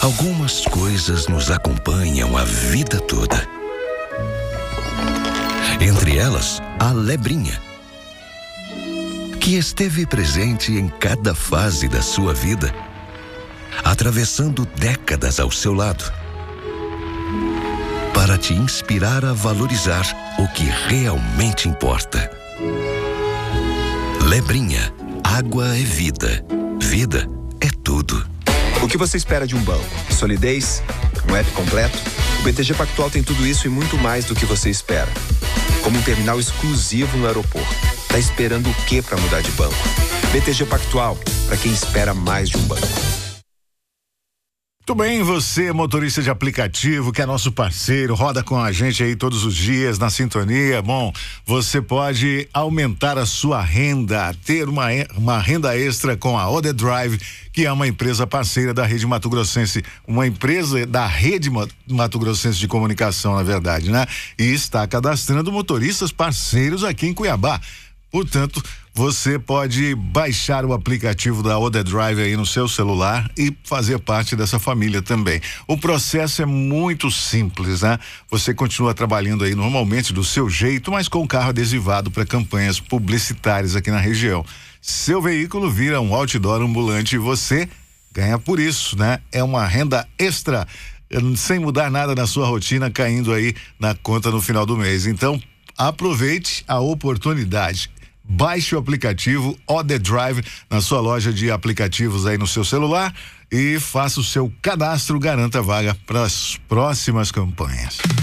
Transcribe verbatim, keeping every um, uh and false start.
Algumas coisas nos acompanham a vida toda. Entre elas, a lebrinha, que esteve presente em cada fase da sua vida, atravessando décadas ao seu lado, para te inspirar a valorizar o que realmente importa. Lebrinha, água é vida, vida é tudo. O que você espera de um banco? Solidez? Um app completo? O B T G Pactual tem tudo isso e muito mais do que você espera. Como um terminal exclusivo no aeroporto. Tá esperando o quê para mudar de banco? B T G Pactual, para quem espera mais de um banco. Muito bem, você, motorista de aplicativo, que é nosso parceiro, roda com a gente aí todos os dias na sintonia. Bom, você pode aumentar a sua renda, ter uma, uma renda extra com a Ode Drive, que é uma empresa parceira da Rede Mato Grossense, uma empresa da Rede Mato Grossense de Comunicação, na verdade, né? E está cadastrando motoristas parceiros aqui em Cuiabá. Portanto, você pode baixar o aplicativo da Ode Drive aí no seu celular e fazer parte dessa família também. O processo é muito simples, né? Você continua trabalhando aí normalmente do seu jeito, mas com o carro adesivado para campanhas publicitárias aqui na região. Seu veículo vira um outdoor ambulante e você ganha por isso, né? É uma renda extra, sem mudar nada na sua rotina, caindo aí na conta no final do mês. Então, aproveite a oportunidade. Baixe o aplicativo Ode Drive na sua loja de aplicativos aí no seu celular e faça o seu cadastro, garanta vaga para as próximas campanhas.